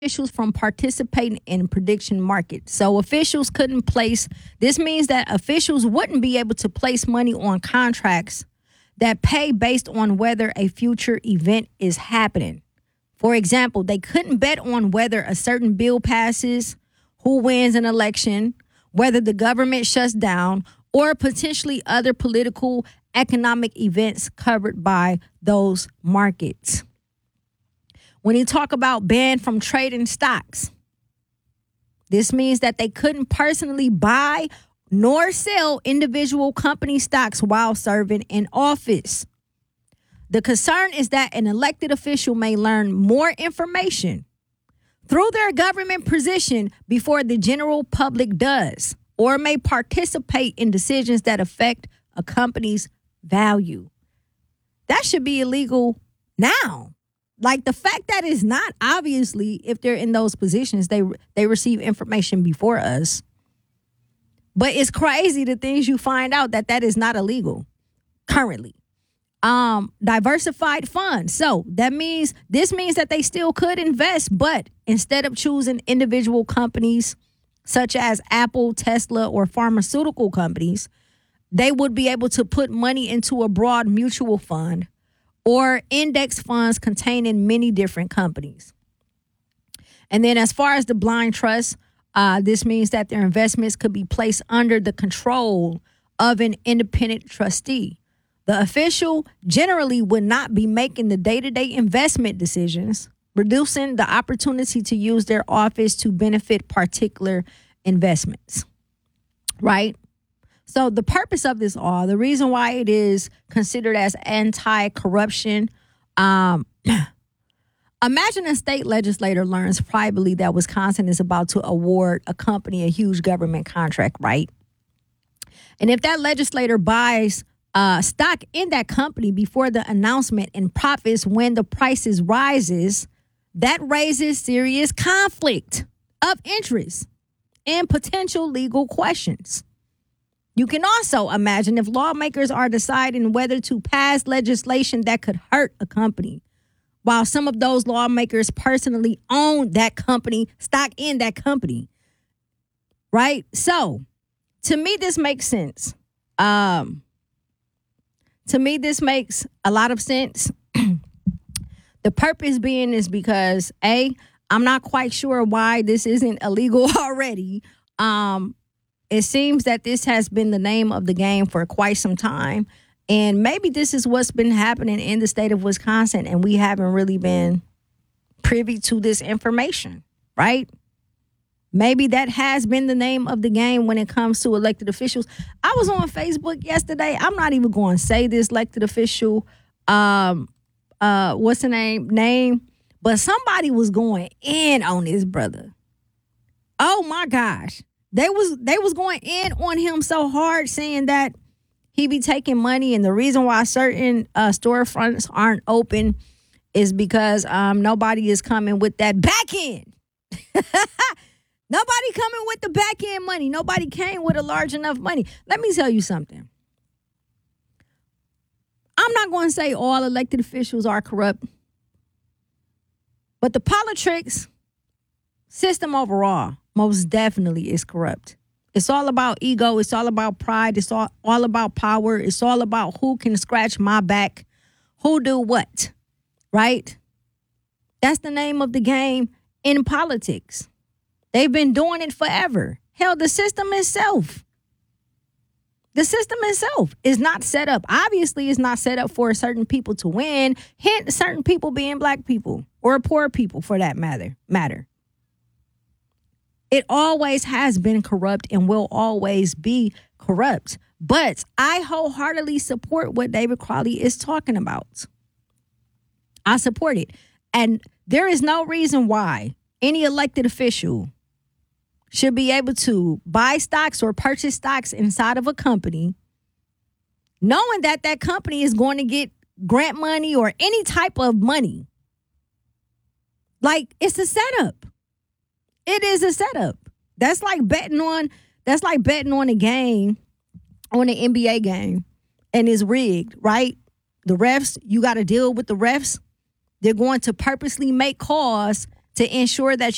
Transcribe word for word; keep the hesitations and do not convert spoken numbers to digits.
officials from participating in prediction markets. So officials couldn't place, this means that officials wouldn't be able to place money on contracts that pay based on whether a future event is happening. For example, they couldn't bet on whether a certain bill passes, who wins an election, whether the government shuts down, or potentially other political, economic events covered by those markets. When you talk about banned from trading stocks, this means that they couldn't personally buy nor sell individual company stocks while serving in office. The concern is that an elected official may learn more information through their government position before the general public does, or may participate in decisions that affect a company's value. That should be illegal now. Like the fact that it's not, obviously, if they're in those positions, they they receive information before us. But it's crazy the things you find out that that is not illegal currently. Um, diversified funds. So that means, this means that they still could invest, but instead of choosing individual companies such as Apple, Tesla, or pharmaceutical companies, they would be able to put money into a broad mutual fund or index funds containing many different companies. And then as far as the blind trust, uh, this means that their investments could be placed under the control of an independent trustee. The official generally would not be making the day-to-day investment decisions, reducing the opportunity to use their office to benefit particular investments, right? So the purpose of this all, the reason why it is considered as anti-corruption, um, imagine a state legislator learns privately that Wisconsin is about to award a company a huge government contract, right? And if that legislator buys uh, stock in that company before the announcement and profits when the prices rises, that raises serious conflict of interest and potential legal questions. You can also imagine if lawmakers are deciding whether to pass legislation that could hurt a company, while some of those lawmakers personally own that company, stock in that company, right? So, to me, this makes sense. Um, to me, this makes a lot of sense. The purpose being is because, A, I'm not quite sure why this isn't illegal already. Um, It seems that this has been the name of the game for quite some time. And maybe this is what's been happening in the state of Wisconsin, and we haven't really been privy to this information, right? Maybe that has been the name of the game when it comes to elected officials. I was on Facebook yesterday. I'm not even going to say this elected official, um, uh, what's the name, name, but somebody was going in on this brother. Oh, my gosh. They was they was going in on him so hard, saying that he be taking money, and the reason why certain uh, storefronts aren't open is because um, nobody is coming with that back end. Nobody coming with the back end money. Nobody came with a large enough money. Let me tell you something. I'm not going to say all elected officials are corrupt, but the politics system overall most definitely is corrupt. It's all about ego. It's all about pride. It's all, all about power. It's all about who can scratch my back, who do what, right? That's the name of the game in politics. They've been doing it forever. Hell, the system itself, the system itself is not set up. Obviously, it's not set up for certain people to win, hence certain people being black people or poor people for that matter. matter. It always has been corrupt and will always be corrupt. But I wholeheartedly support what David Crowley is talking about. I support it. And there is no reason why any elected official should be able to buy stocks or purchase stocks inside of a company, knowing that that company is going to get grant money or any type of money. Like, it's a setup. It is a setup. That's like betting on, that's like betting on a game, on an N B A game, and it's rigged, right? The refs, you got to deal with the refs. They're going to purposely make calls to ensure that